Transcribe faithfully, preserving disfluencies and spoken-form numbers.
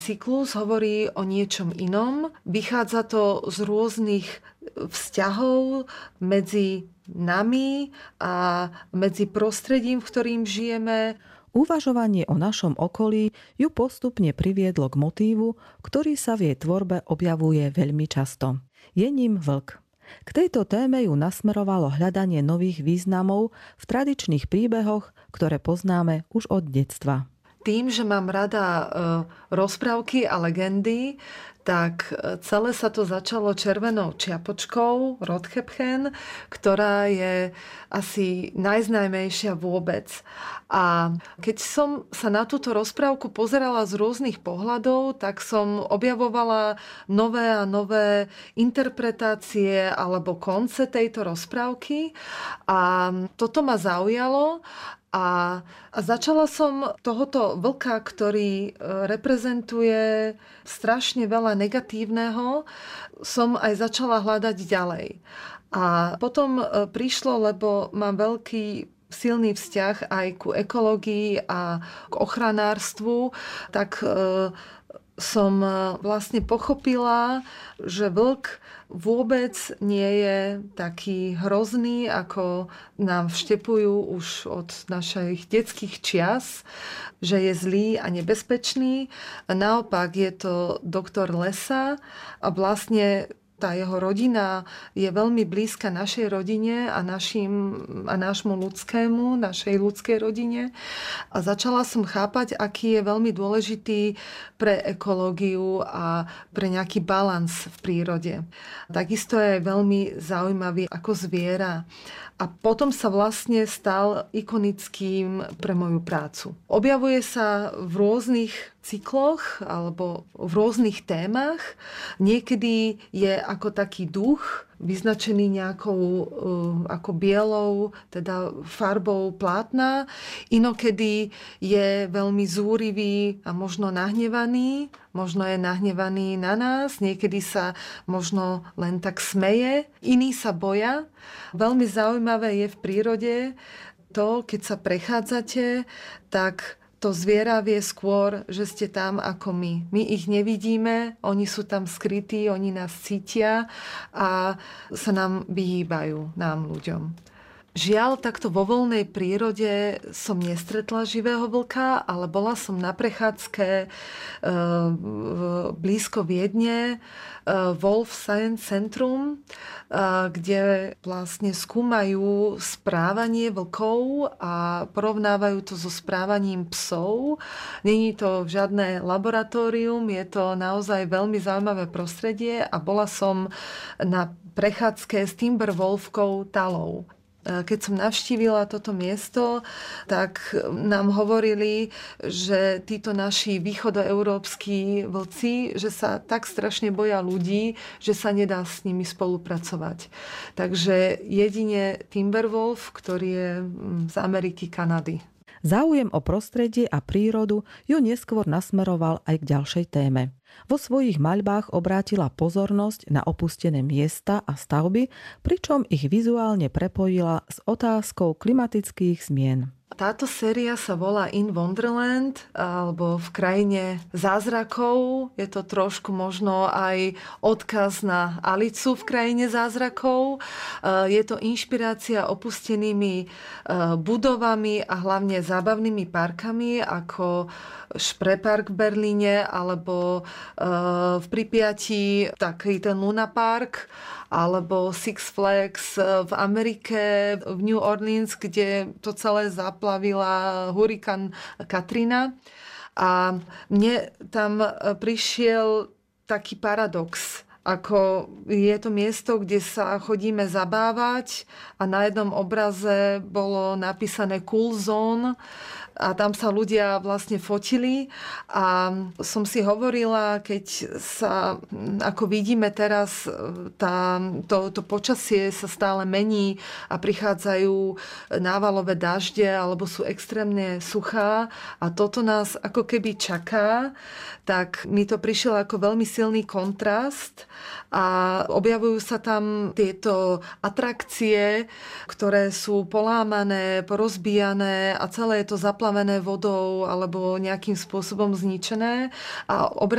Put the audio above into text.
Cyklus hovorí o niečom inom. Vychádza to z rôznych vzťahov medzi nami a medzi prostredím, v ktorým žijeme. Uvažovanie o našom okolí ju postupne priviedlo k motívu, ktorý sa v jej tvorbe objavuje veľmi často. Je ním vlk. K tejto téme ju nasmerovalo hľadanie nových významov v tradičných príbehoch, ktoré poznáme už od detstva. Tým, že mám rada rozprávky a legendy, tak celé sa to začalo červenou čiapočkou, Rotkäppchen, ktorá je asi najznámejšia vôbec. A keď som sa na túto rozprávku pozerala z rôznych pohľadov, tak som objavovala nové a nové interpretácie alebo konce tejto rozprávky. A toto ma zaujalo. A, a začala som tohoto vlka, ktorý reprezentuje strašne veľa negatívneho, som aj začala hľadať ďalej. A potom prišlo, lebo mám veľký silný vzťah aj ku ekológii a k ochranárstvu, tak som vlastne pochopila, že vlk vôbec nie je taký hrozný, ako nám vštepujú už od našich detských čias, že je zlý a nebezpečný. Naopak je to doktor lesa a vlastne tá jeho rodina je veľmi blízka našej rodine a, našim, a nášmu ľudskému, našej ľudskej rodine. A začala som chápať, aký je veľmi dôležitý pre ekológiu a pre nejaký balans v prírode. Takisto je veľmi zaujímavý ako zviera. A potom sa vlastne stal ikonickým pre moju prácu. Objavuje sa v rôznych cykloch alebo v rôznych témach. Niekedy je ako taký duch, vyznačený nejakou ako bielou, teda farbou plátna. Inokedy je veľmi zúrivý a možno nahnevaný. Možno je nahnevaný na nás. Niekedy sa možno len tak smeje. Iní sa boja. Veľmi zaujímavé je v prírode to, keď sa prechádzate, tak to zviera vie skôr, že ste tam ako my. My ich nevidíme, oni sú tam skrytí, oni nás cítia a sa nám vyhýbajú, nám ľuďom. Žiaľ, takto vo voľnej prírode som nestretla živého vlka, ale bola som na prechádzke e, blízko Viedne, e, Wolf Science Centrum, e, kde vlastne skúmajú správanie vlkov a porovnávajú to so správaním psov. Není to žiadne laboratórium, je to naozaj veľmi zaujímavé prostredie a bola som na prechádzke s Timberwolfkou Talou. Keď som navštívila toto miesto, tak nám hovorili, že títo naši východoeurópski vlci, že sa tak strašne boja ľudí, že sa nedá s nimi spolupracovať. Takže jedine Timberwolf, ktorý je z Ameriky, Kanady. Záujem o prostredie a prírodu ju neskôr nasmeroval aj k ďalšej téme. Vo svojich maľbách obrátila pozornosť na opustené miesta a stavby, pričom ich vizuálne prepojila s otázkou klimatických zmien. Táto séria sa volá In Wonderland, alebo v krajine zázrakov. Je to trošku možno aj odkaz na Alicu v krajine zázrakov. Je to inšpirácia opustenými budovami a hlavne zábavnými parkami, ako Spreepark v Berlíne, alebo v Pripiati taký ten Luna Park, alebo Six Flags v Amerike, v New Orleans, kde to celé zaplavila hurikán Katrina. A mne tam prišiel taký paradox, ako je to miesto, kde sa chodíme zabávať a na jednom obraze bolo napísané Cool Zone a tam sa ľudia vlastne fotili a som si hovorila, keď sa, ako vidíme teraz, tá, to, to počasie sa stále mení a prichádzajú návalové dažde alebo sú extrémne suchá a toto nás ako keby čaká, tak mi to prišiel ako veľmi silný kontrast a objavujú sa tam tieto atrakcie, ktoré sú polámané, porozbijané a celé je to zaplavené vodou alebo nejakým spôsobom zničené a